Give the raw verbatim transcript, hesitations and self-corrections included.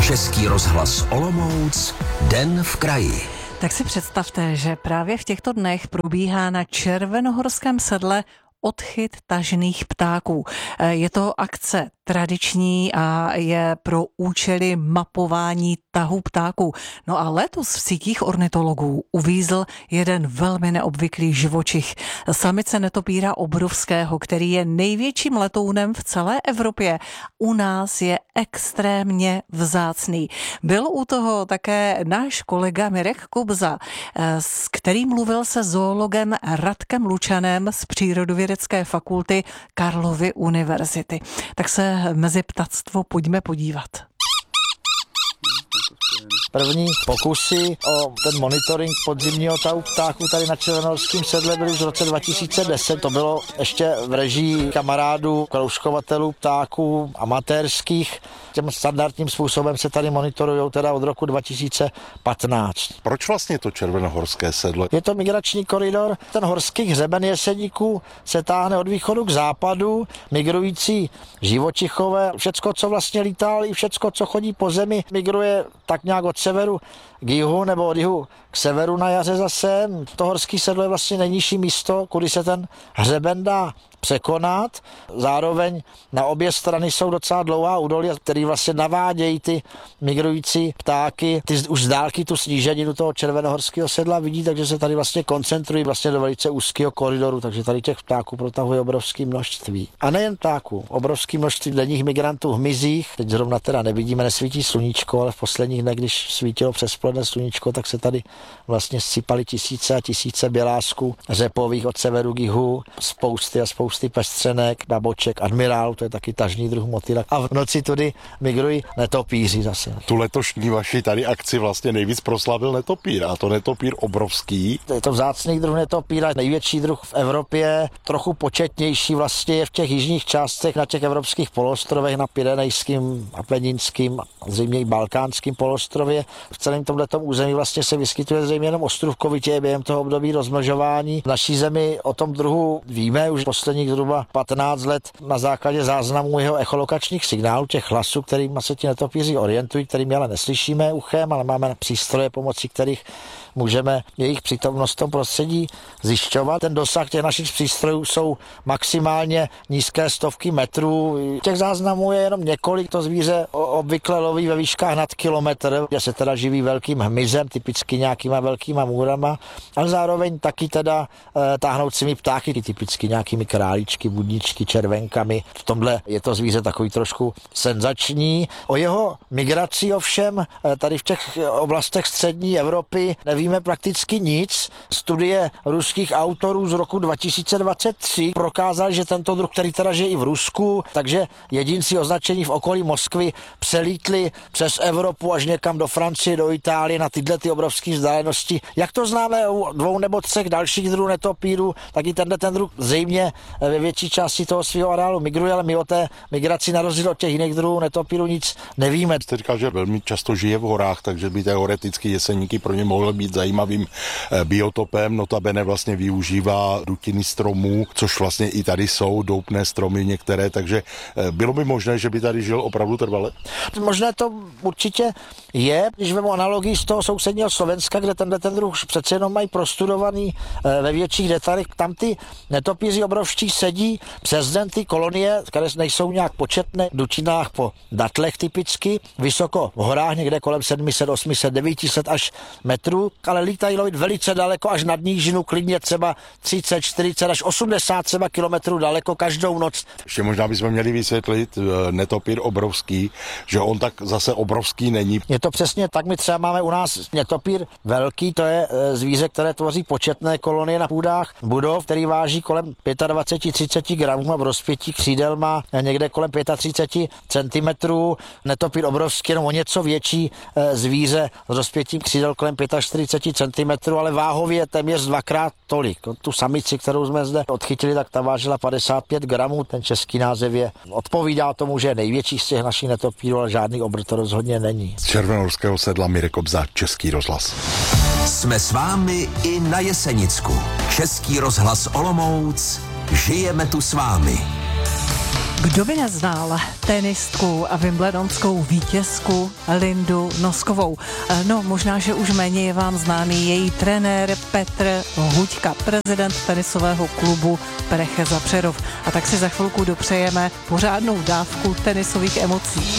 Český rozhlas Olomouc, Den v kraji. Tak si představte, že právě v těchto dnech probíhá na Červenohorském sedle odchyt tažných ptáků. Je to akce tradiční a je pro účely mapování tahu ptáků. No a letos v sítích ornitologů uvízl jeden velmi neobvyklý živočich. Samice netopýra obrovského, který je největším letounem v celé Evropě. U nás je extrémně vzácný. Byl u toho také náš kolega Mirek Kobza, s kterým mluvil se zoologem Radkem Lučanem z Přírodovědecké fakulty Karlovy univerzity. Tak se mezi ptactvo pojďme podívat. První pokusy o ten monitoring podzimního tahu ptáků tady na Červenohorském sedle byly už v roce dva tisíce deset. To bylo ještě v režii kamarádů, kroužkovatelů ptáků amatérských. Těm standardním způsobem se tady monitorují teda od roku dva tisíce patnáct. Proč vlastně to Červenohorské sedlo? Je to migrační koridor. Ten horský hřeben jeseníků se táhne od východu k západu. Migrující živočichové, všecko, co vlastně lítá, i všecko, co chodí po zemi, migruje tak nějak od severu k jihu nebo od jihu k severu na jaře zase. To horský sedlo je vlastně nejnižší místo, kudy se ten hřeben dá překonat. Zároveň na obě strany jsou docela dlouhá údolí, které vlastně navádějí ty migrující ptáky. Ty už z dálky tu sníženinu toho Červenohorského sedla vidí, takže se tady vlastně koncentrují vlastně do velice úzkého koridoru, takže tady těch ptáků protahuje obrovské množství. A nejen ptáků, obrovské množství denních migrantů v hmyzích. Teď zrovna teda nevidíme, nesvítí sluníčko, ale v posledních dnech, když svítilo přes poledne sluníčko, tak se tady vlastně sypaly tisíce a tisíce bělásků řepových od severu k jihu, spousty a spousty ty pestřenek, baboček, admirál, to je taky tažný druh motýla. A v noci tudy migrují netopíři zase. Tu letošní vaši tady akci vlastně nejvíc proslavil netopír, a to netopír obrovský. Je to vzácný druh netopíra, největší druh v Evropě, trochu početnější vlastně je v těch jižních částech na těch evropských poloostrovech, na Pyrenejském, Apenninském, zřejmě i Balkánském poloostrově. V celém tomhletom území vlastně se vyskytuje zřejmě jenom ostrůvkovitě během toho období rozmnožování. V naší zemi o tom druhu víme už poslední zhruba patnáct let na základě záznamů jeho echolokačních signálů, těch hlasů, kterým se ti netopíři orientují, kterými ale neslyšíme uchem, ale máme přístroje, pomocí kterých můžeme jejich přítomnost v tom prostředí zjišťovat. Ten dosah těch našich přístrojů jsou maximálně nízké stovky metrů. Těch záznamů je jenom několik. To zvíře obvykle loví ve výškách nad kilometr, kde se teda živí velkým hmyzem, typicky nějakýma velkýma můrama, ale zároveň taky teda e, táhnoucími ptáky, typicky nějakými králíčky, budničky, červenkami. V tomhle je to zvíře takový trošku senzační. O jeho migraci ovšem tady v těch oblastech střední Evropy nevíme prakticky nic. Studie ruských autorů z roku dva tisíce dvacet tři prokázaly, že tento druh, který teda žije i v Rusku, takže jedinci označení v okolí Moskvy přelítli přes Evropu až někam do Francie, do Itálie na tyhle ty obrovské vzdálenosti. Jak to známe u dvou nebo třech dalších druhů netopírů, tak i tenhle ten druh zřejmě ve větší části toho svého areálu migruje, ale my o té migraci na rozdíl od těch jiných druhů netopírů nic nevíme. Jste říkal, že velmi často žije v horách, takže by teoreticky jeseníky pro ně mohly být zajímavým biotopem. Notabene vlastně využívá dutiny stromů, což vlastně i tady jsou doupné stromy některé, takže bylo by možné, že by tady žil opravdu trvale? Možné to určitě je, když vemu analogii z toho sousedního Slovenska, kde tenhle ten druh přece jenom mají prostudovaný ve větších detailech. Tam ty netopíři obrovští sedí přes den ty kolonie, které nejsou nějak početné, v dutinách po datlech typicky, vysoko v horách, někde kolem sedm set, osm set, devět set až metrů, ale lítají lovit velice daleko až nad nížinu, klidně třeba třicet, čtyřicet až osmdesát třeba kilometrů daleko každou noc. Ještě možná bychom měli vysvětlit netopír obrovský, že on tak zase obrovský není. Je to přesně tak, my třeba máme u nás netopír velký, to je zvíře, které tvoří početné kolonie na půdách budov, který váží kolem dvacet pět až třicet gramů a v rozpětí křídel má někde kolem třicet pět centimetrů. Netopír obrovský, jenom o něco větší zvíře s rozpětím křídel kolem čtyřicet pět centimetrů, ale váhově téměř dvakrát tolik. Tu samici, kterou jsme zde odchytili, tak ta vážila padesát pět gramů. Ten český název je odpovídá tomu, že je největší z těch našich netopírů, ale žádný obr to rozhodně není. Z Červenohorského sedla Mirek Kobza, Český rozhlas. Jsme s vámi i na Jesenicku. Český rozhlas Olomouc. Žijeme tu s vámi. Kdo by neznal tenistku a wimbledonskou vítězku Lindu Noskovou? No, možná, že už méně je vám známý její trenér Petr Huďka, prezident tenisového klubu Precheza Přerov. A tak si za chvilku dopřejeme pořádnou dávku tenisových emocí.